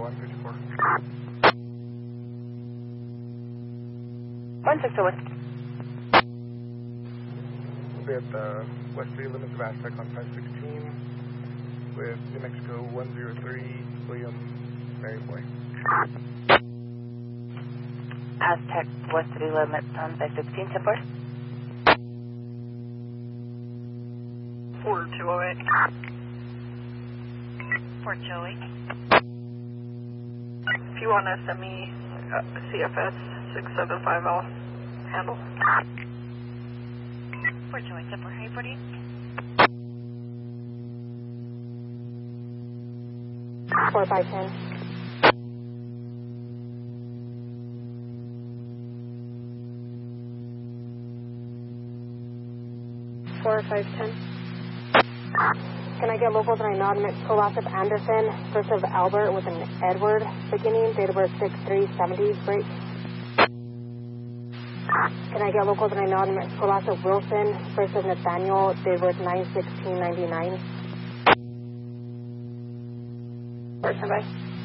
154. 161. We'll be at the West City limits of Aztec on 516 with New Mexico 103, William Mary Boy. Aztec, West City limits on 516, 10-4. 4208. 4208. If you want to send me CFS 675, I'll handle. 4208, 10-4. How you 40? 4510. 4510. Can I get locals and I nod Colossus Anderson, first of Albert with an Edward beginning, date of birth 6370, break. Can I get locals and I nod Colossus Wilson, first of Nathaniel, date of birth 9/16/99. Person by.